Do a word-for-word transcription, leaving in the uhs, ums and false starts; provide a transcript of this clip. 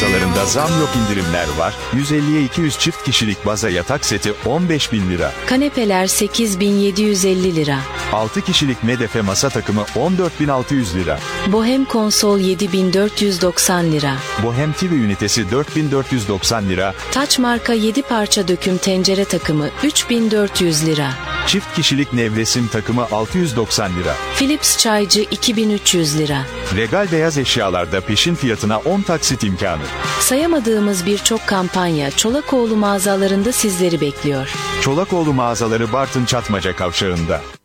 mağazalarında zam yok indirimler var. yüz elliye iki yüz çift kişilik baza yatak seti on beş bin lira. Kanepeler sekiz bin yedi yüz elli lira. altı kişilik medefe masa takımı on dört bin altı yüz lira. Bohem konsol yedi bin dört yüz doksan lira. Bohem T V ünitesi dört bin dört yüz doksan lira. Taç marka yedi parça döküm tencere takımı üç bin dört yüz lira. Çift kişilik nevresim takımı altı yüz doksan lira. Philips çaycı iki bin üç yüz lira. Regal beyaz eşyalarda peşin fiyatına on taksit imkanı. Sayamadığımız birçok kampanya Çolakoğlu mağazalarında sizleri bekliyor. Çolakoğlu mağazaları Bartın Çatmaca Kavşağı'nda.